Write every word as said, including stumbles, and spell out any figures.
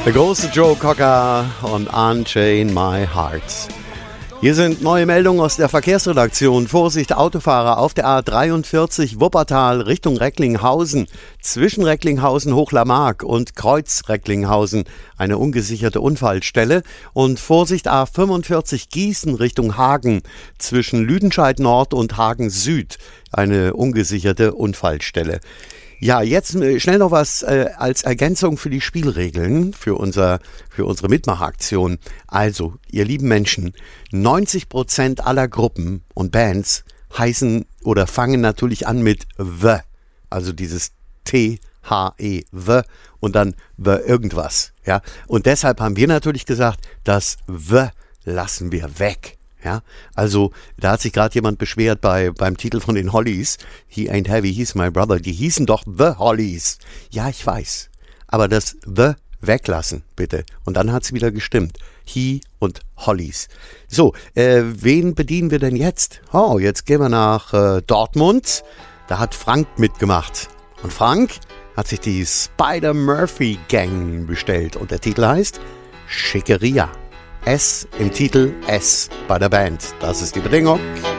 Der große Joe Cocker und Unchain My Heart. Hier sind neue Meldungen aus der Verkehrsredaktion. Vorsicht, Autofahrer auf der A dreiundvierzig Wuppertal Richtung Recklinghausen. Zwischen Recklinghausen, Hochlarmark und Kreuz Recklinghausen eine ungesicherte Unfallstelle. Und Vorsicht, A fünfundvierzig Gießen Richtung Hagen. Zwischen Lüdenscheid Nord und Hagen Süd eine ungesicherte Unfallstelle. Ja, jetzt schnell noch was äh, als Ergänzung für die Spielregeln, für, unser, für unsere Mitmachaktion. Also, ihr lieben Menschen, neunzig Prozent aller Gruppen und Bands heißen oder fangen natürlich an mit W, also dieses T H E, W und dann W irgendwas. Ja? Und deshalb haben wir natürlich gesagt, das W lassen wir weg. Ja, also da hat sich gerade jemand beschwert bei beim Titel von den Hollies, He Ain't Heavy, He's My Brother, die hießen doch The Hollies. Ja, ich weiß, aber das The weglassen, bitte. Und dann hat's wieder gestimmt. He und Hollies. So, äh, wen bedienen wir denn jetzt? Oh, jetzt gehen wir nach äh, Dortmund. Da hat Frank mitgemacht. Und Frank hat sich die Spider-Murphy-Gang bestellt. Und der Titel heißt Schickeria. S im Titel, S bei der Band. Das ist die Bedingung.